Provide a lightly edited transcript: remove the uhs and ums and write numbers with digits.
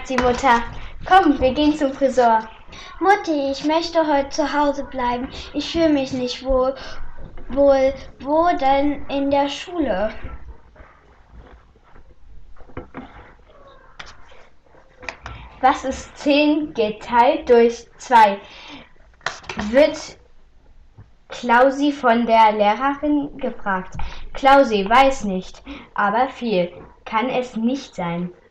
sagt die Mutter. Komm, wir gehen zum Friseur. Mutti, ich möchte heute zu Hause bleiben. Ich fühle mich nicht wohl. Wo denn in der Schule? Was ist 10 geteilt durch 2? Wird Klausi von der Lehrerin gefragt. Klausi weiß nicht, aber viel kann es nicht sein.